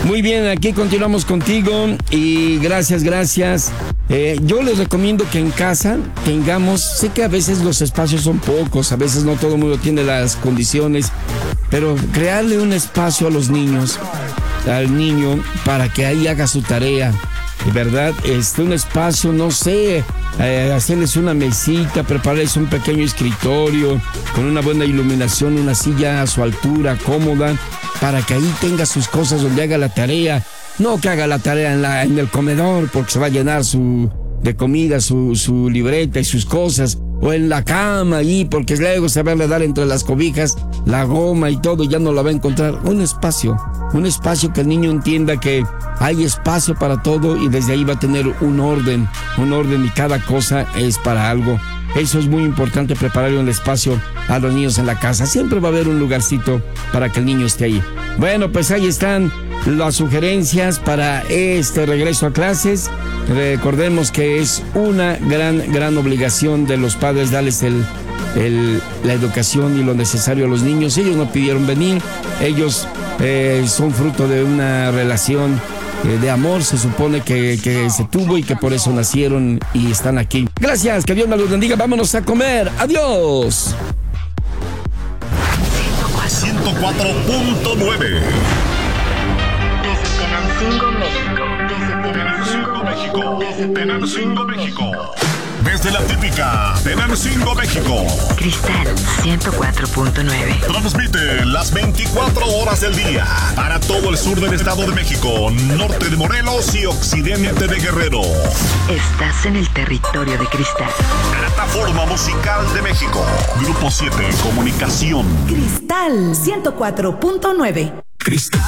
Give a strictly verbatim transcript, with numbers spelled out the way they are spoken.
Muy bien, aquí continuamos contigo y gracias, gracias. Eh, yo les recomiendo que en casa tengamos, sé que a veces los espacios son pocos, a veces no todo el mundo tiene las condiciones, pero crearle un espacio a los niños, al niño, para que ahí haga su tarea, ¿verdad? Este, un espacio, no sé, eh, hacerles una mesita, prepararles un pequeño escritorio con una buena iluminación, una silla a su altura, cómoda, para que ahí tenga sus cosas donde haga la tarea. No que haga la tarea en, la, en el comedor porque se va a llenar su, de comida, su, su libreta y sus cosas. O en la cama ahí porque luego se va a dar entre las cobijas la goma y todo y ya no la va a encontrar. Un espacio, un espacio que el niño entienda que hay espacio para todo y desde ahí va a tener un orden, un orden y cada cosa es para algo. Eso es muy importante, preparar un espacio a los niños en la casa. Siempre va a haber un lugarcito para que el niño esté ahí. Bueno, pues ahí están las sugerencias para este regreso a clases. Recordemos que es una gran, gran obligación de los padres darles el, el, la educación y lo necesario a los niños. Ellos no pidieron venir, ellos eh, son fruto de una relación eh, de amor, se supone que, que se tuvo y que por eso nacieron y están aquí. Gracias, que Dios me los bendiga, vámonos a comer, adiós. ciento cuatro punto nueve. Desde Tenancingo, México. Desde Tenancingo, México. Desde Tenancingo, México. Desde la típica Tenancingo, México. Cristal ciento cuatro punto nueve. Transmite las veinticuatro horas del día para todo el sur del Estado de México, norte de Morelos y occidente de Guerrero. Estás en el territorio de Cristal. Plataforma Musical de México. Grupo siete Comunicación. Cristal ciento cuatro punto nueve. Cristal.